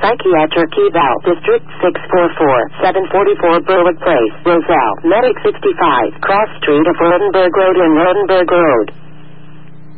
Psychiatric Eval, District 644, 744 Berwick Place, Roselle, Medic 65, Cross Street of Rodenburg Road and Rodenburg Road.